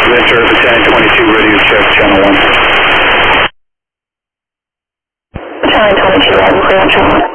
Winter Battalion 22, radio check, channel 1. Battalion 22, clear on channel 1.